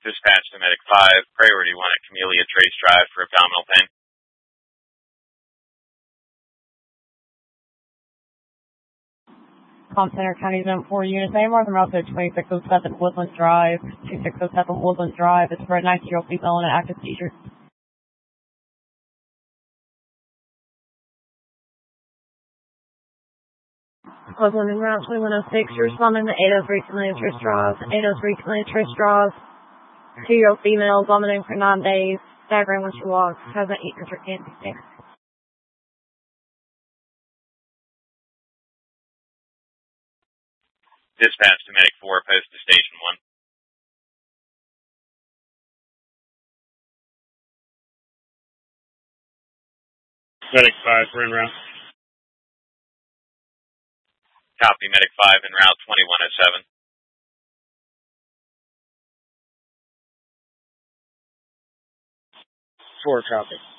Dispatch to Medic 5, priority 1 at Camellia Trace Drive for abdominal pain. Com Center County Zone 4 units. AMR from Route 2607 Woodlands Drive. 2607 Woodlands Drive. It's for a 19-year-old female in an active seizure. Woodland and Route 2106. You're responding to 803 Camellia Trace Drive. 803 Camellia Trace Drive. 2-year-old female vomiting for 9 days. Staggering when she walks. Hasn't eaten or drank anything. Dispatch to Medic 4, post to Station 1. Medic 5, we're en route. Copy, Medic 5 en route 2107. Four, copy.